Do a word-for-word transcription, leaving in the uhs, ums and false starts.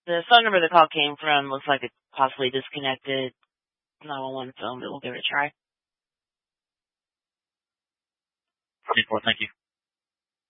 The phone number the call came from looks like it's possibly disconnected. nine one one phone, but we'll give it a try. ten four, thank you.